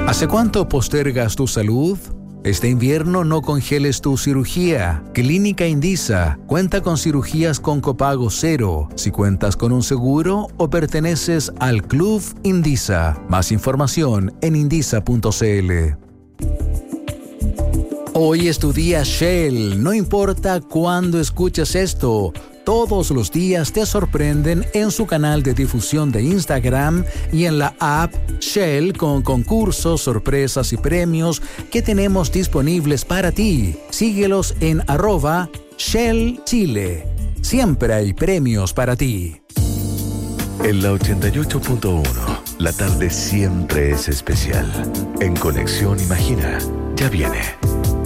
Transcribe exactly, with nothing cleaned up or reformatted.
¿Hace cuánto postergas tu salud? Este invierno no congeles tu cirugía. Clínica Indisa cuenta con cirugías con copago cero. Si cuentas con un seguro o perteneces al Club Indisa. Más información en indisa punto c l. Hoy es tu día Shell. No importa cuándo escuches esto. Todos los días te sorprenden en su canal de difusión de Instagram y en la app Shell con concursos, sorpresas y premios que tenemos disponibles para ti. Síguelos en arroba Shell Chile. Siempre hay premios para ti. En la ochenta y ocho punto uno, la tarde siempre es especial. En Conexión Imagina, ya viene.